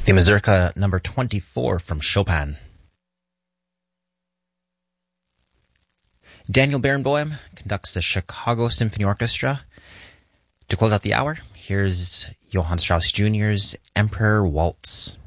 The Mazurka number 24 from Chopin. Daniel Barenboim conducts the Chicago Symphony Orchestra. To close out the hour, here's Johann Strauss Jr.'s Emperor Waltz.